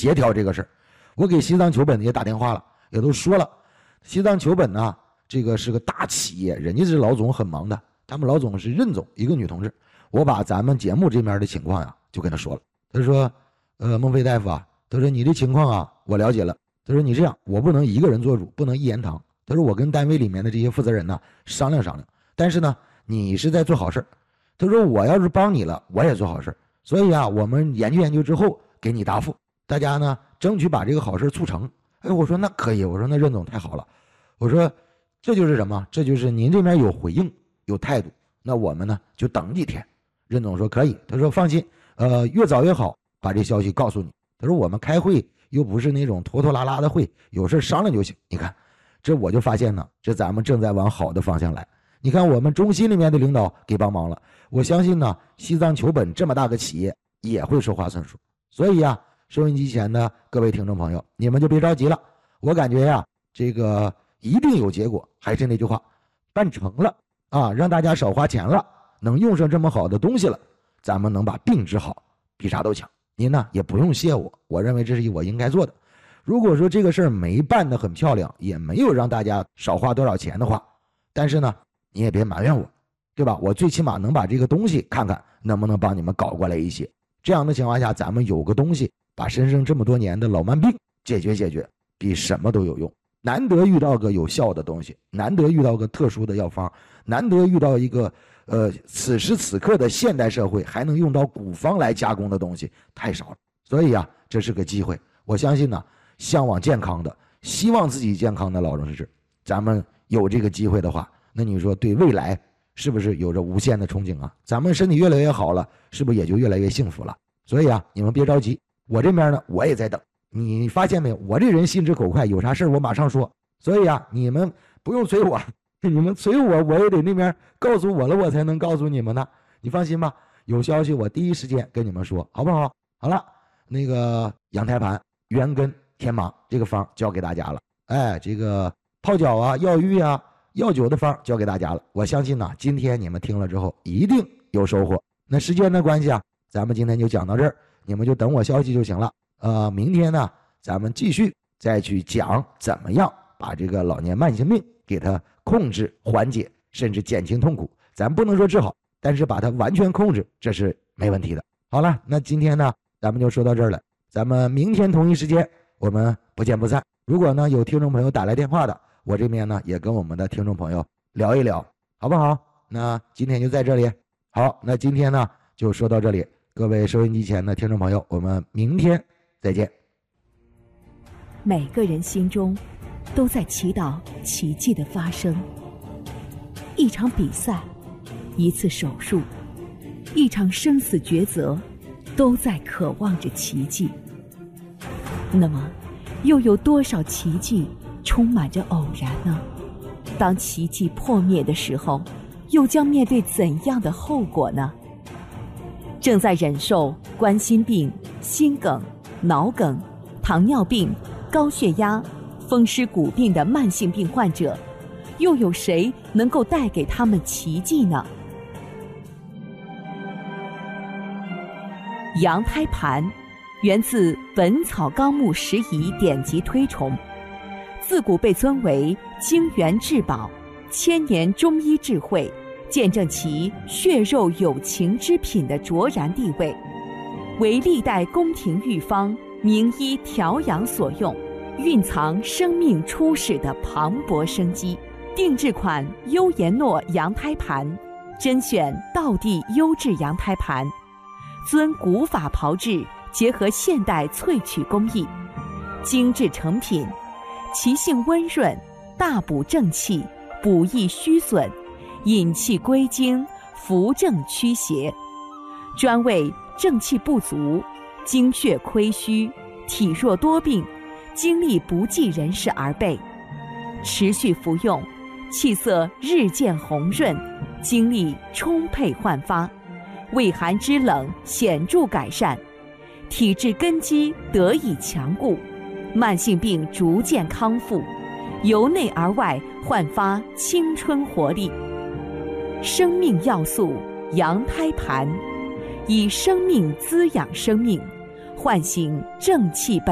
协调这个事儿。我给西藏求本也打电话了，也都说了，西藏求本呢，这个是个大企业，人家是老总很忙的，他们老总是任总，一个女同志。我把咱们节目这边的情况呀，就跟他说了。他说，孟非大夫啊，他说你的情况啊，我了解了。他说你这样，我不能一个人做主，不能一言堂。他说我跟单位里面的这些负责人呢商量商量，但是呢，你是在做好事。他说我要是帮你了，我也做好事。所以啊，我们研究研究之后给你答复，大家呢争取把这个好事促成。哎，我说那可以，我说那任总太好了，我说这就是什么？这就是您这边有回应，有态度，那我们呢就等几天。任总说可以，他说放心，越早越好，把这消息告诉你。他说我们开会又不是那种拖拖拉拉的会，有事商量就行。你看，这我就发现呢，这咱们正在往好的方向来。你看我们中心里面的领导给帮忙了，我相信呢，西藏求本这么大个企业也会说话算数。所以啊，收音机前的各位听众朋友，你们就别着急了。我感觉呀，这个一定有结果。还是那句话，办成了啊，让大家少花钱了，能用上这么好的东西了，咱们能把病治好，比啥都强。您呢也不用谢我，我认为这是我应该做的。如果说这个事儿没办得很漂亮，也没有让大家少花多少钱的话，但是呢，你也别埋怨我，对吧？我最起码能把这个东西看看能不能帮你们搞过来一些。这样的情况下，咱们有个东西把身上这么多年的老慢病解决，比什么都有用。难得遇到个有效的东西，难得遇到个特殊的药方，难得遇到一个此时此刻的现代社会还能用到古方来加工的东西太少了。所以啊，这是个机会。我相信呢，向往健康的，希望自己健康的老人士，咱们有这个机会的话，那你说对未来是不是有着无限的憧憬啊？咱们身体越来越好了，是不是也就越来越幸福了？所以啊，你们别着急，我这边呢我也在等。你发现没有，我这人心直口快，有啥事我马上说。所以啊，你们不用催我，你们催我，我也得那边告诉我了，我才能告诉你们呢。你放心吧，有消息我第一时间跟你们说，好不好？好了，那个羊胎盘、元根、天麻这个方教给大家了。哎，这个泡脚啊、药浴啊、药酒的方教给大家了。我相信呢，今天你们听了之后一定有收获。那时间的关系啊，咱们今天就讲到这儿，你们就等我消息就行了。明天呢，咱们继续再去讲怎么样把这个老年慢性病给它控制、缓解，甚至减轻痛苦。咱不能说治好，但是把它完全控制，这是没问题的。好了，那今天呢，咱们就说到这儿了。咱们明天同一时间，我们不见不散。如果呢有听众朋友打来电话的，我这边呢也跟我们的听众朋友聊一聊，好不好？那今天就在这里。好，那今天呢就说到这里。各位收音机前的听众朋友，我们明天再见。 每个人心中都在祈祷奇迹的发生。一场比赛，一次手术，一场生死抉择，都在渴望着奇迹。那么，又有多少奇迹充满着偶然呢？当奇迹破灭的时候，又将面对怎样的后果呢？正在忍受冠心病、心梗、脑梗、糖尿病、高血压、风湿骨病的慢性病患者，又有谁能够带给他们奇迹呢？羊胎盘源自《本草纲目拾遗》典籍推崇，自古被尊为精元至宝，千年中医智慧，见证其血肉有情之品的卓然地位，为历代宫廷御方、名医调养所用，蕴藏生命初始的磅礴生机。定制款优颜诺羊胎盘，甄选道地优质羊胎盘，遵古法炮制，结合现代萃取工艺，精致成品，其性温润，大补正气，补益虚损，引气归经，扶正驱邪，专为正气不足、精血亏虚、体弱多病、精力不济人士而备。持续服用，气色日渐红润，精力充沛焕发，畏寒肢冷显著改善，体质根基得以强固，慢性病逐渐康复，由内而外焕发青春活力。生命要素羊胎盘，以生命滋养生命，唤醒正气本